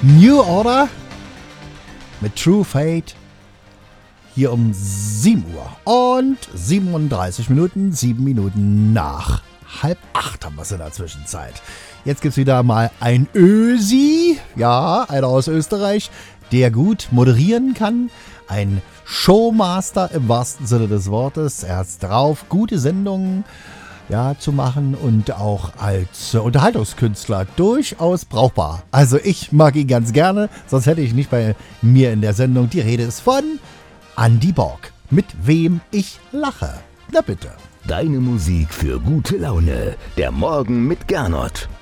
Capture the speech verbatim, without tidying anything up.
New Order mit True Fate hier um sieben Uhr und siebenunddreißig Minuten, sieben Minuten nach halb acht haben wir es in der Zwischenzeit. Jetzt gibt es wieder mal ein Ösi, ja, einer aus Österreich, der gut moderieren kann, ein Showmaster im wahrsten Sinne des Wortes. Er hat es drauf, gute Sendungen ja, zu machen und auch als Unterhaltungskünstler durchaus brauchbar. Also ich mag ihn ganz gerne, sonst hätte ich nicht bei mir in der Sendung. Die Rede ist von Andy Borg, mit wem ich lache. Na bitte. Deine Musik für gute Laune. Der Morgen mit Gernot.